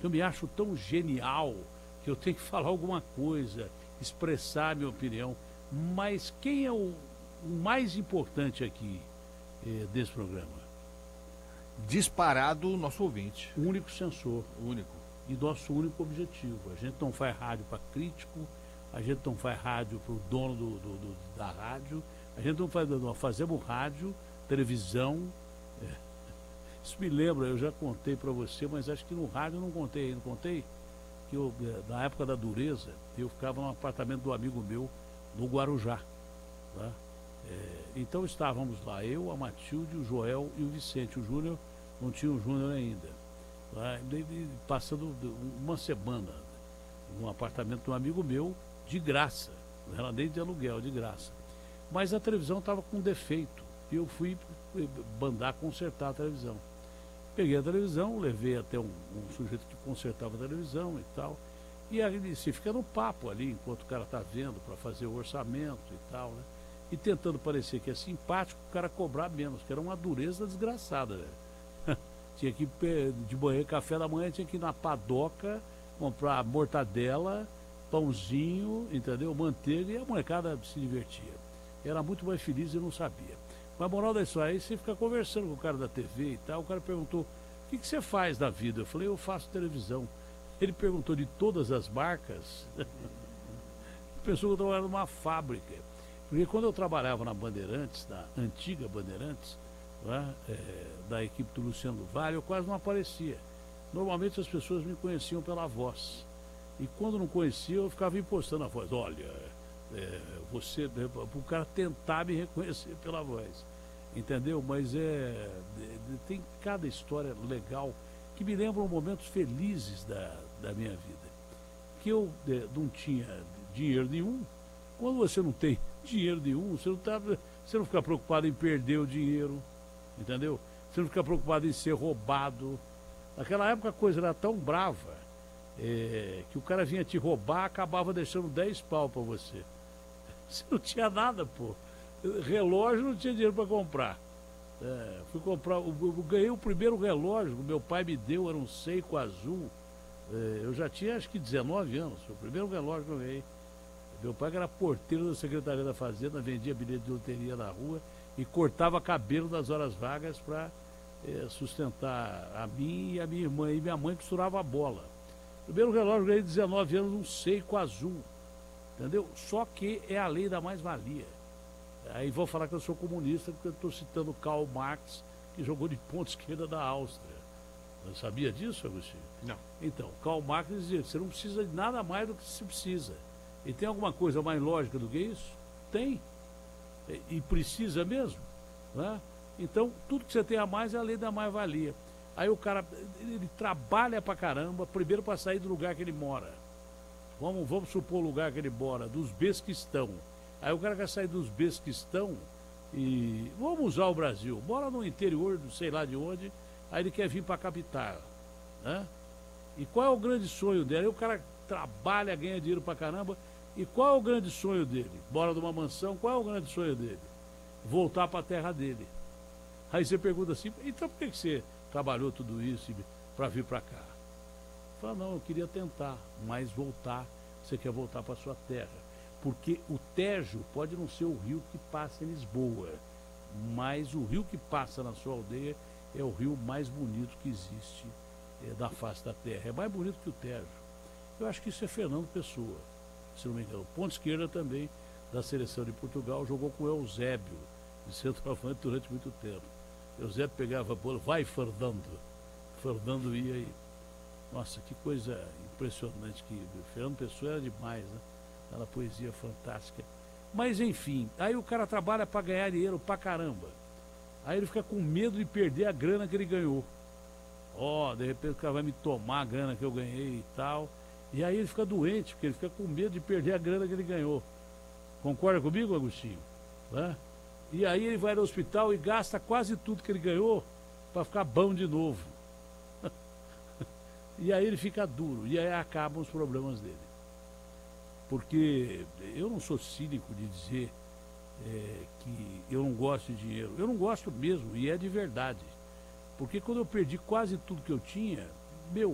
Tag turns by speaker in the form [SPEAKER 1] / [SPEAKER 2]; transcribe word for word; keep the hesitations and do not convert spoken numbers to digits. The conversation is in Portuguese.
[SPEAKER 1] eu me acho tão genial que eu tenho que falar alguma coisa, expressar a minha opinião. Mas quem é o, o mais importante aqui eh, desse programa?
[SPEAKER 2] Disparado o nosso ouvinte.
[SPEAKER 1] O único censor.
[SPEAKER 2] O único.
[SPEAKER 1] E nosso único objetivo. A gente não faz rádio para crítico, a gente não faz rádio para o dono do, do, do, da rádio, a gente não faz, nós fazemos rádio, televisão. É. Isso me lembra, eu já contei para você, mas acho que no rádio eu não contei ainda. Contei que eu, na época da dureza, eu ficava num apartamento do amigo meu, no Guarujá. Tá? É, então estávamos lá, eu, a Matilde, o Joel e o Vicente. O Júnior, não tinha o Júnior ainda. Tá? Passando uma semana num apartamento de um amigo meu, de graça. Não era nem de aluguel, de graça. Mas a televisão estava com defeito. E eu fui mandar consertar a televisão. Peguei a televisão, levei até um, um sujeito que consertava a televisão e tal. E aí se fica no papo ali, enquanto o cara está vendo, para fazer o orçamento e tal, né? E tentando parecer que é simpático, o cara cobrar menos, que era uma dureza desgraçada, velho. Tinha que ir de manhã, café da manhã, tinha que ir na padoca, comprar mortadela, pãozinho, entendeu? Manteiga, e a molecada se divertia. Era muito mais feliz e não sabia. Mas a moral da história, aí você fica conversando com o cara da T V e tal, o cara perguntou, o que, que você faz da vida? Eu falei, eu faço televisão. Ele perguntou de todas as marcas, pensou que eu trabalhava numa fábrica. Porque quando eu trabalhava na Bandeirantes, na antiga Bandeirantes, né, é, da equipe do Luciano do Vale, eu quase não aparecia. Normalmente as pessoas me conheciam pela voz. E quando não conheciam, eu ficava impostando a voz. Olha, é, você, para o cara tentar me reconhecer pela voz. Entendeu? Mas é, tem cada história legal que me lembram momentos felizes da, da minha vida. Que eu é, não tinha dinheiro nenhum. Quando você não tem dinheiro nenhum, você não, tá, você não fica preocupado em perder o dinheiro, entendeu? Você não fica preocupado em ser roubado. Naquela época a coisa era tão brava é, que o cara vinha te roubar, acabava deixando dez pau para você. Você não tinha nada, pô. Relógio não tinha dinheiro para comprar. É, fui comprar, eu, eu ganhei o primeiro relógio que meu pai me deu, era um Seiko azul. É, eu já tinha acho que dezenove anos, foi o primeiro relógio que eu ganhei. Meu pai era porteiro da Secretaria da Fazenda, vendia bilhete de loteria na rua e cortava cabelo nas horas vagas para é, sustentar a mim e a minha irmã. E minha mãe costurava a bola. Primeiro relógio eu ganhei dezenove anos, um Seiko azul. Entendeu? Só que é a lei da mais-valia. Aí vou falar que eu sou comunista, porque eu estou citando Karl Marx, que jogou de ponta esquerda da Áustria. Você sabia disso, Agostinho?
[SPEAKER 2] Não.
[SPEAKER 1] Então, Karl Marx dizia, você não precisa de nada mais do que se precisa. E tem alguma coisa mais lógica do que isso? Tem. E, e precisa mesmo. Né? Então, tudo que você tem a mais é a lei da mais-valia. Aí o cara, ele trabalha pra caramba, primeiro para sair do lugar que ele mora. Vamos, vamos supor o lugar que ele mora, dos Besquistão. Aí o cara quer sair dos Besquistão e... Vamos usar o Brasil. Mora no interior, não sei lá de onde, aí ele quer vir para a capital. Né? E qual é o grande sonho dele? Aí o cara trabalha, ganha dinheiro pra caramba. E qual é o grande sonho dele? Mora numa mansão, qual é o grande sonho dele? Voltar para a terra dele. Aí você pergunta assim, então por que que você trabalhou tudo isso para vir para cá? Fala, não, eu queria tentar, mas voltar, você quer voltar para sua terra. Porque o Tejo pode não ser o rio que passa em Lisboa, mas o rio que passa na sua aldeia é o rio mais bonito que existe é, da face da terra. É mais bonito que o Tejo. Eu acho que isso é Fernando Pessoa, se não me engano. Ponta esquerda também, da seleção de Portugal, jogou com o Eusébio, de centroavante durante muito tempo. Eusébio pegava a bola, vai Fernando. Fernando ia aí. Nossa, que coisa impressionante que Fernando Pessoa era demais, né? Aquela poesia fantástica. Mas enfim, aí o cara trabalha para ganhar dinheiro pra caramba. Aí ele fica com medo de perder a grana que ele ganhou. Ó, oh, de repente o cara vai me tomar a grana que eu ganhei e tal. E aí ele fica doente, porque ele fica com medo de perder a grana que ele ganhou. Concorda comigo, Agostinho? Né? E aí ele vai no hospital e gasta quase tudo que ele ganhou para ficar bom de novo. E aí ele fica duro, e aí acabam os problemas dele. Porque eu não sou cínico de dizer é, que eu não gosto de dinheiro. Eu não gosto mesmo, e é de verdade. Porque quando eu perdi quase tudo que eu tinha, meu,